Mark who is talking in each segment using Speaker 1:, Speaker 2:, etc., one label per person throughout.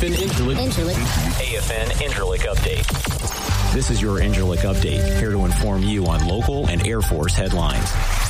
Speaker 1: AFN Incirlik Update.
Speaker 2: This is your Incirlik Update, here to inform you on local and Air Force headlines.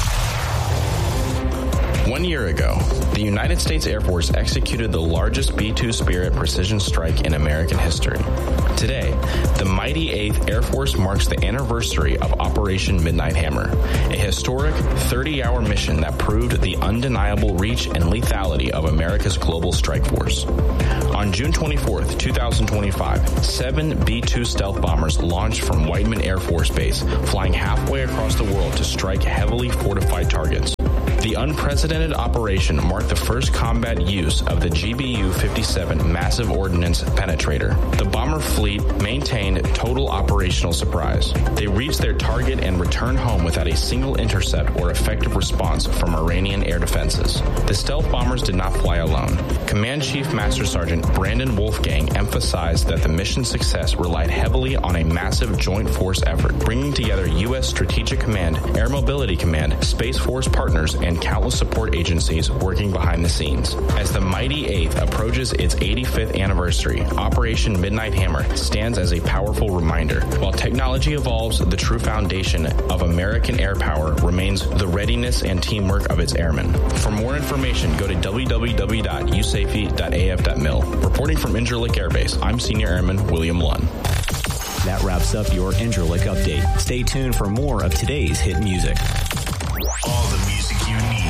Speaker 3: 1 year ago, the United States Air Force executed the largest B-2 Spirit precision strike in American history. Today, the mighty 8th Air Force marks the anniversary of Operation Midnight Hammer, a historic 30-hour mission that proved the undeniable reach and lethality of America's global strike force. On June 24, 2025, 7 B-2 stealth bombers launched from Whiteman Air Force Base, flying halfway across the world to strike heavily fortified targets. The unprecedented operation marked the first combat use of the GBU-57 massive ordnance penetrator. The bomber fleet maintained total operational surprise. They reached their target and returned home without a single intercept or effective response from Iranian air defenses. The stealth bombers did not fly alone. Command Chief Master Sergeant Brandon Wolfgang emphasized that the mission's success relied heavily on a massive joint force effort, bringing together U.S. Strategic Command, Air Mobility Command, Space Force partners, and countless support agencies working behind the scenes. As the mighty 8th approaches its 85th anniversary, Operation Midnight Hammer stands as a powerful reminder. While technology evolves, the true foundation of American air power remains the readiness and teamwork of its airmen. For more information, go to www.usafe.af.mil. Reporting from Incirlik Air Base, I'm Senior Airman William Lunn.
Speaker 2: That wraps up your Incirlik Update. Stay tuned for more of today's hit music.
Speaker 4: All the music you need